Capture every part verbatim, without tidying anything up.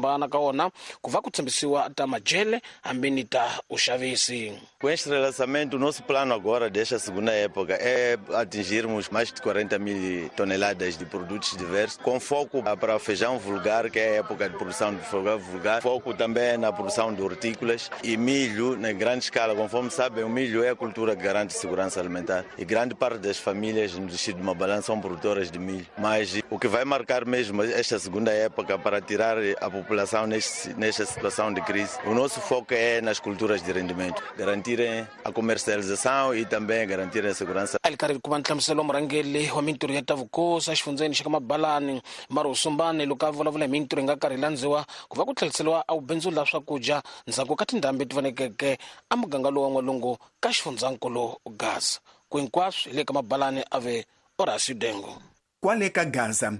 mbana kaona kuva kutembisiwa ta majele ambini ta uxavisi. Com este relançamento, o nosso plano agora desta segunda época é atingirmos mais de quarenta mil toneladas de produtos diversos, com foco para feijão vulgar, que é a época de produção de feijão vulgar, foco também na produção de hortícolas e milho na grande escala. Conforme sabem, o milho é a cultura que garante segurança alimentar e grande parte das famílias no distrito de Mabalã são produtoras de milho. Mas o que vai marcar mesmo esta segunda época para tirar a população neste, nesta situação de crise, o nosso foco é nas culturas de rendimento, garantirem a comercialização e também garantirem a segurança. Alikari kumantlamselo mrangeli wa minturu ya tavukosa xifundzeni xa Mabalani maro sumbane luka vulavula minturu nga karhi landziwa kuva ku tlheliseliwa a ubindzu la swakudya ndzhaku ka tindhambi ti vanekeke a muganga lowa n'walungu ka xifundzakulu Gaza. Kwinkwaswo le ka Mabalani ave Horacio Dengo. Kwale ka Gaza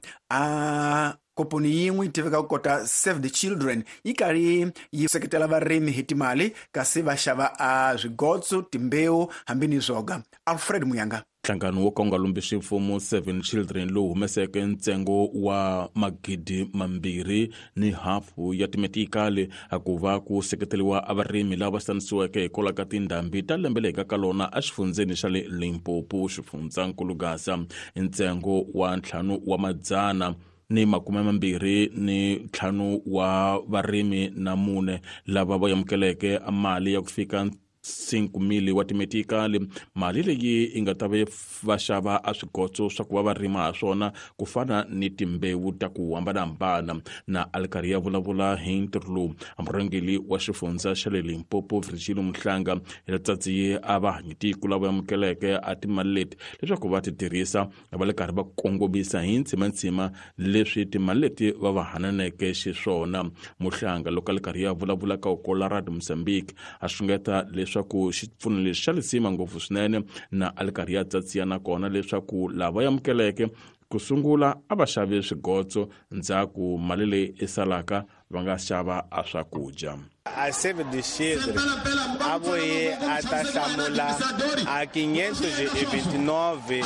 a koponi yin'we tiveka kota Save the Children yi karhi yi seketela varimi hi timali kasi va xava a swigotso timbewu hambi ni zoga. Alfred Muyanga. Nhlangano wo konga lumbisi mfumo Seven Children lowu humeseke ntsengo wa magidi mambirhi ni hafu ya timetikali akuva ku seketeliwa avarimi lava sanisiweke hikola ka tindhambi ta lembe eka ka lona a xifundzeni xa le Limpopo xifundzakulu Gaza. Ntsengo wa ntlhanu wa madzana ni makume mambirhi ni ntlhanu wa varimi na mune lava va yamukeleke mali ya ku fika cinco mili wa timetikali. Mali leyi inga ta va xava a swigotso swa ku va va rima ha swona ku fana ni timbewu ta ku hambanahambana. Na Alkari ya vulavula hi ntirho lowu amurhangeli wa xifundza xa le Limpopo Virgilio Mhlanga hi tsatsi a vahanyitiko lava yamukeleke a timali leti leswaku va ti tirhisa va le karhi va kongomisa hi ntsimantsima leswi timali leti va va hananeke xiswona. Mhlanga loko Alkari ya vulavula ka Okola Radio Mozambique a xungeta leswaku xipfuno lexi xa lisima ngopfu swinene na Alkari ya tsatsiya na kona leswaku lava yamukeleke ku sungula a va xave swigotso ndzhaku mali leyi isalaka va nga xava a swakudya. A Save the Children a voye a ta hlamula a quinhentos e vinte e nove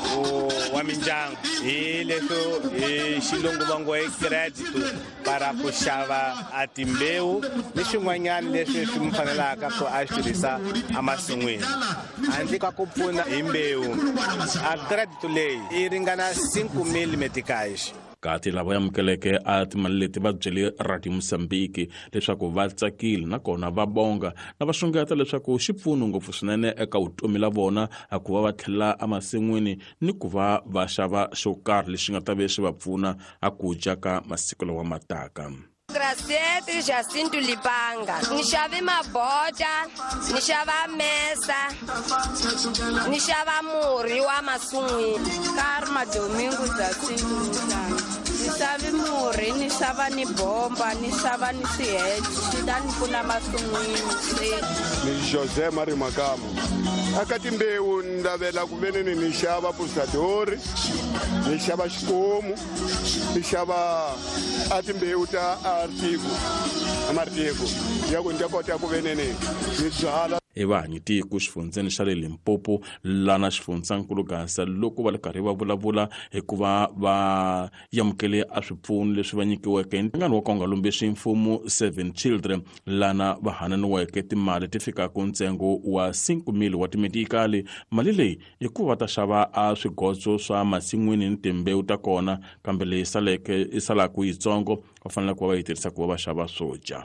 wa mindyangu hi leswo hi xilungu va ngo hi crédito para ku xava a timbewu ni swin'wanyana leswi swi mi fanelaka ku a swi tirhisa emasin'wini handle ka ku pfuna hi mbewu. A crédito leyi yi ringana cinco mil meticais. Kati lava yamukeleke a timali leti va byele Radio Mozambique leswaku va tsakile na kona va bonga na va xungeta leswaku xipfuno ngopfu swinene eka vutomi la vona a ku va va tlhela emasin'wini ni ku va va xava xo karhi lexi nga ta ve xi va pfuna a ku dya ka masiku lawa mataka. Graciete Jacinto Lipanga. Ni xave mabota, ni xava mesa, ni xava murhi wa masun'wini. Karma Domingo Jacinto Lipanga. Ni xave murhi, ni xava ni bomba, ni xava ni swiheti, swi ta ni pfuna masun'wini. Ni José Mari Makamo. Aka timbewu ndavela ku veni ni xava pusadori, ni xava xikomu, ni xava a timbewu ta artigo amartigo ya ku ndya kota ku veni ni byala. I vahanyitiko xifundzeni xa le Limpopo lana xifundzankulu Gaza loko va le karhi va vulavula hikuva va yamukele a swipfuno leswi va nyikiweke nhlangano wa konga lumbisi mfumo Seven Children lana va hananiweke timali ti fikaka ntsengo wa cinco mil wa timetikali. Mali leyi i ku va ta xava a swigotso swa masin'wini ni timbewu ta kona kambe leyi saleke i salaku yitsongo va fanele ku va va yi tirhisa ku va va xava swo dya.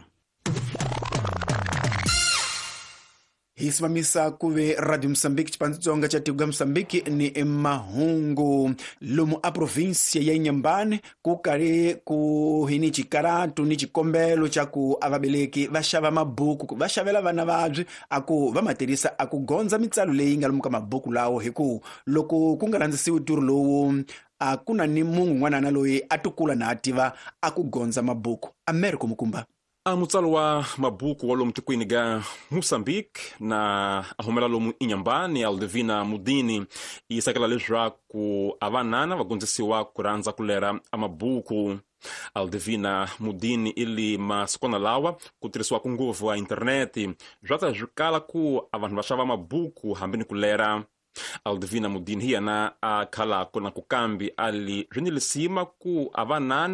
Hi simamisa kuve Radio Mozambique Chipanzonga cha Tiko Mozambique ni mahungu lomu a provincia ya Inhambane ku kari ku hini chikaratu ni chikombelo cha ku avabeleki va xava mabuku va xavela vana vabyi aku va matirhisa aku gonza mitsalo leyi nga lomu ka mabuku lawo hiku loko ku nga landzisiwi ntirho lowu a kuna ni munhu n'wanana loyi a tukula na ativa aku gonza mabuku. Americo Mukumba. A mutsalo wa mabuku wa lomu tikweni ga Moçambique na ahumela lomu Inhambane Aldivina Mudini isakela leswaku avanana va gondzisiwa ku rhandza ku lera a mabuku. Aldivina Mudini ili masikwana lawa ku tirhisiwa ku nguvu wa interneti zvata zvikala ku avanhu va xava mabuku hambi ni ku lera. Aldivina Mudini hiyana a khalako na kukambi ali zwinilisima ku avanana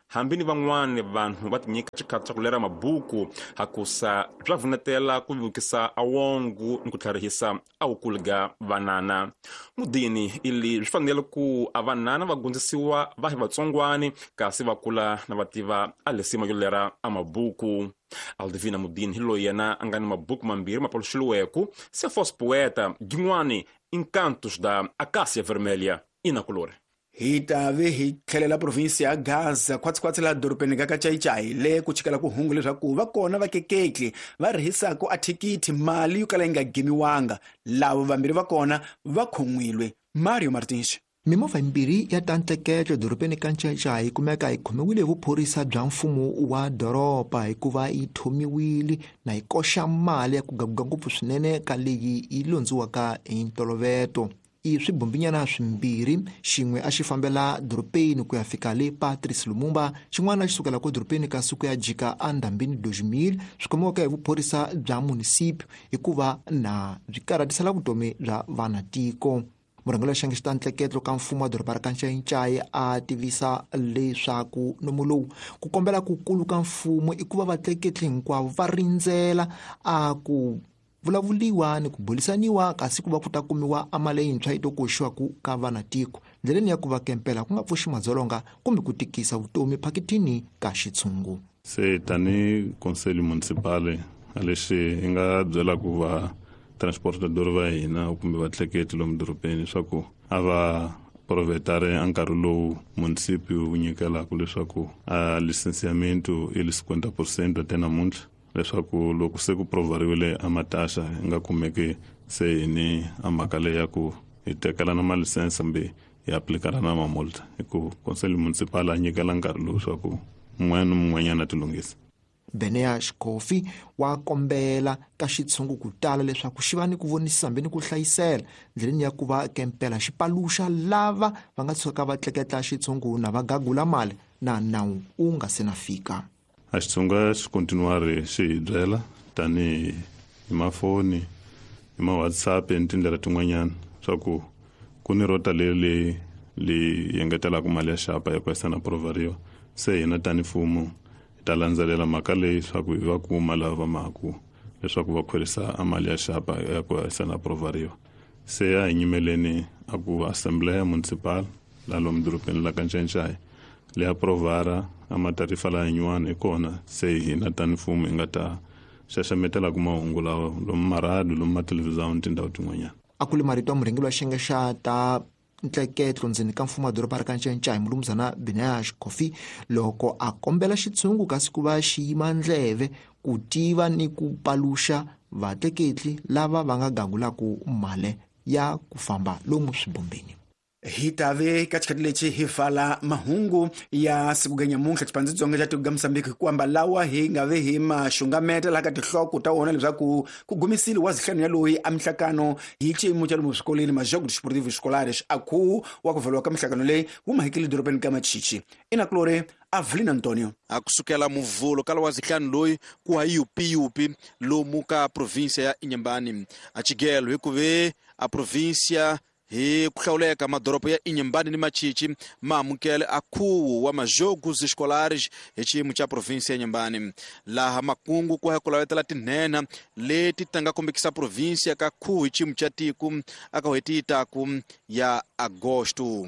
hambi ni van'wani vanhu va tinyika xikhathi xa ku lera mabuku hakusa bya vunetela ku vukisa awongu ni ku tlharihisa awukulu ga vanana mudini ili swi fanele ku a vanana va gondzisiwa va hi vatsongwani kasi va kula na va tiva a lesima yo lera a mabuku Aldivina Mudini hi loyi yena a nga ni mabuku mambirhi ma paluxeliweku Sefos Poeta gin'wani Encantos da Acácia Vermelha ina kulore hi ta ve hi tlhelela provinsi ya Gaza khwatsikhwatsi la dorobeni ka Kachaichai le ku chikela ku hungu leswaku va kona vakeketli va rihisaka athikithi mali yo kala yi nga gemiwanga lavo vambirhi va kona va khon'wilwe. Mario Martins. Mimovha yimbirhi ya tantleketlo dorobeni ka Kachaichai yi kumeka yi khomiwile hi vuphorisa bya mfumo wa doroba hikuva yi thomiwile na yi koxa mali ya ku gaguga ngopfu swinene ka leyi yi londziwaka hi ntolovelo. I swibombinyana swimbirhi xin'we a xi fambela dorobeni ku ya fika le Patrice Lumumba xin'wana xi sukela ku dorobeni ka suku ya jika a Ndhambini Dojimil swi khomiwaka hi vuphorisa bya munisipyo hikuva na byi karhatisela vutomi bya vanatiko. Murhangeri wa xangi xitantleketlo ka mfumo wa doroba ra Kachaichai a tivisa leswaku nomu lowu ku kombela ku kulu ka mfumo i ku va vatleketli hinkwavo va rindzela a ku vulavuliwa ni ku bulisaniwa kasi ku va ku ta kumiwa amali yintshwa yi to koxiwaku ka vanatiko ndleleni ya ku va kempela ku nga pfuxi madzolonga kumbe ku tikisa vutomi phakithini ka xitshungu. Se tani konseli municipale a lexi hi nga byela ku va transportador va hina kumbe vatleketli lomu dorobeni leswaku a va provetare a nkarhi lowu munisipyo wu nyikelaku leswaku a licenciamento i li cinquanta percent te namuntlha leswaku loko se ku provariwile a matasha hi nga kumeki se hi ni a mhaka leyi ya ku hi tekela na malisense mbe hi aplikana na mamulta hi ku konseli municipal a nyikela nkarhi lowu leswaku mun'wana na mun'wanyana ti lunghisa. Beneas Kofi wa kombela ka xitshungu ku tala leswaku xi va ni ku vonisisa hambi ni ku hlayisela ndleleni ya ku va kempela xi paluxa lava va nga tshuka va tleketla xitshungu na va gagula mali na nawu u nga se na fika. A xitshunga xi kontinuari xi hi byela tani hi mafoni hi ma WhatsApp ni tindlela tin'wanyana swaku ku ni rota leyi leyi yengetelaku mali ya xapa ya ku yisa na provariwa se hina tani mfumo ta landzelela mhaka leyi swaku hi va kuma lava va maku leswaku va khwerisa a mali ya xapa ya ku yisa na provariwa se ya hi nyimeleni a ku assembleya municipal la lomu dorobeni la Kachaichai le ya provara a matarifa la nyuwana ikona se hina tani mfumo hi nga ta xaxametela ku mahungu lawa lomu maradu lomu mathelevhizini tindhawu tin'wanyana. A ku le marito murhangeri wa xiyenge xa ta ntleketlo ndzeni ka mfumo wa doroba ra Kachaichai mulumuzana Beneas Kofi loko a kombela xitshungu kasi ku va xi yima ndleve ku tiva ni ku paluxa vatleketli lava va nga gagulaku mali ya ku famba lomu swibombeni. Hi ta ve ka chikati lexi hi pfala mahungu ya siku ga nyamuntlha xipandzitsonga xa tiko ga Mosambiki ku amba lawa hi nga ve hi ma xungameta la ka tinhloko ta wona leswaku ku gumisile wa zihlanu ya loyi a mihlakano hi xiyimo xa lomu swikoleni majogos desportivo escolares akhu wa ku vheliwa ka mihlakano leyi wu mahekile dorobeni ka Machichi. Ina Klore Avelina Antonio akusukela muvulo kala wa zihlanu loyi ku ha yupiyupi lomu ka provinsia ya Inhambane a chigelo hi ku ve a provinsia hi ku hlawuleka madoropo ya Inhambane ni Machichi ma amukele akhuwo wa majogos escolares hi xiyimo xa provinsia ya Inhambane laha makungu ku ha ku lavetela tinhena leti tanga kombekisa provinsia ka khuwo hi xiyimo xa tiko aka hweti yitaku ya agosto.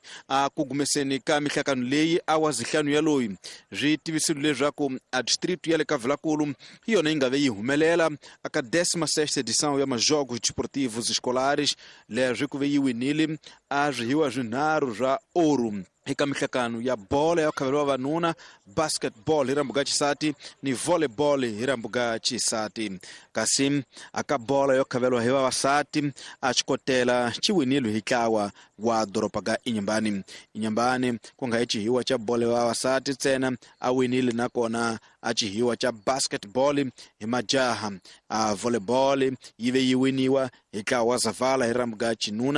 A ku gumeseni ka mihlakano leyi a wa zihlanu ya loyi byi tivisile leswaku a distrito ya le ka Vilakulu hi yona yi nga ve yi humelela aka décima sexta edição ya majogos desportivos escolares leswi ku ve yi winile a swihiwa swinharhu swa ouro eka mihlakano ya bola ya khaveriwa vanuna, basketball hi rambuga chisati ni volleyball hi rambuga chisati. Kasi aka bola yo khaveriwa hi vavasati a chikotela chiwinilo hi ntlawa wa doroba ga Inhambane. Inhambane ku nga hi chihiwa cha bola ya vavasati ntsena a winile nakona a chihiwa cha basketball hi majaha. A volleyball yi ve yi winiwa hi ntlawa wa Zavala hi rambuga chinuna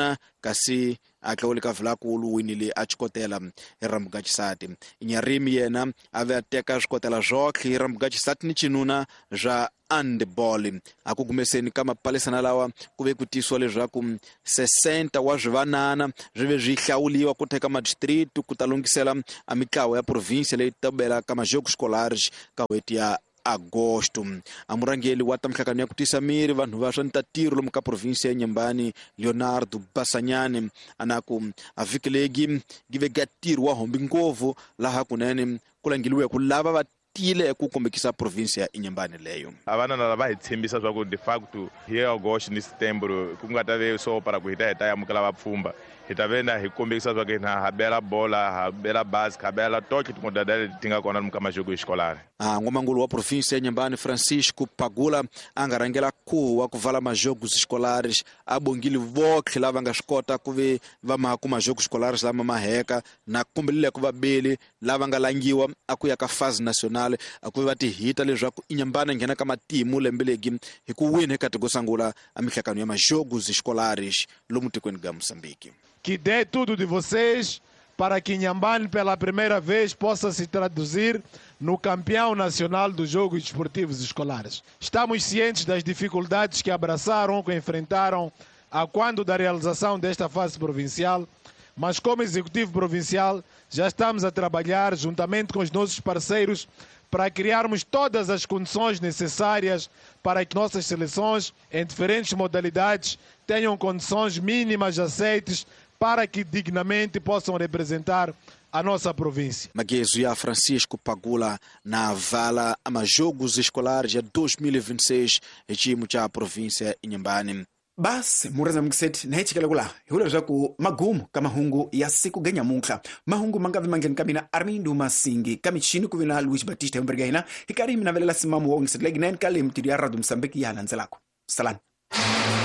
kasi atlawule ka vilakulu winile a chikotela Ramuga Chisati. Inyarimi yena ave ateka chikotela zokhi Ramuga Chisati ni chinuna zva handball. Akugumeseni kama palesana lawa kuve kutiswa leswaku sesenta wa zvivanana zvive zvihlawuliwa kuteka madistritu kutalungisela a mitlawa ya província leyi tabela kama jogos escolares ka hweti ya agosto. Amurangeli wa tamhlakano ya kutisa miri vanhu va swa ntatiro lomu ka província ya Inhambane Leonardo Basanyane anaku avikelegi give gatiro wa hombi ngovu laha kunene kulangiliwe ku lava va tile ku kombekisa província ya Inhambane leyo. Avanana lava hi tshembisa swa ku de facto hi agosto ni setembro ku nga ta ve so para ku hita hita ya mukela vapfhumba hi ta vena hi kombekisa swa ku na habela bola habela base habela toque timodadele tinga kona lomu ka majogo escolar. Ah, ngomangulu wa província ya Inhambane Francisco Pagula angarangela ku wa kuvala majogos escolares abongili vokhe lava nga xikota ku ve va ma ku majogos escolares lama maheka na kumbelile ku vabeli lava nga langiwa aku ya ka fase nacional aku va ti hita leswaku Inhambane nghena ka matimu lembelegi hi ku wina eka tiko sangula a mihlakano ya majogos escolares lomu tikweni ga Moçambique. Que dê tudo de vocês para que Inhambane pela primeira vez possa se traduzir no campeão nacional dos Jogos Desportivos Escolares. Estamos cientes das dificuldades que abraçaram, que enfrentaram a quando da realização desta fase provincial, mas como Executivo Provincial já estamos a trabalhar juntamente com os nossos parceiros para criarmos todas as condições necessárias para que nossas seleções em diferentes modalidades tenham condições mínimas aceites para que dignamente possam representar a nossa província. Magezo ya Francisco Pagula na vala ama Jogos Escolares ya dois mil e vinte e seis echimu cha província Inhambane. Basi muraza mkiseti na hichi kala kula hula zaku magumu kama hungu ya siku genya munkla mahungu mangavi mangeni kamina Armindo Masingi kami chini kuvina Luis Batista Mbergaina hikari mina velela simamu wa ungisetlegi na nkali mtiri ya Radu Msambiki ya nanzelako. Salam.